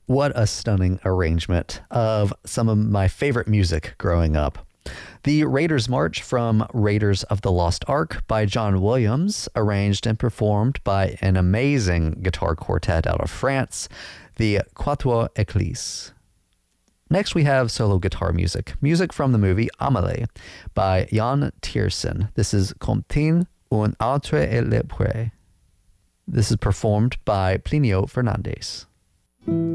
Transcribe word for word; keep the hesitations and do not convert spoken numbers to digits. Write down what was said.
What a stunning arrangement of some of my favorite music growing up. The Raiders March from Raiders of the Lost Ark by John Williams, arranged and performed by an amazing guitar quartet out of France, the Quatuor Éclisses. Next, we have solo guitar music, music from the movie Amélie by Jan Tiersen. This is Comptine un autre et le pré. This is performed by Plinio Fernandez.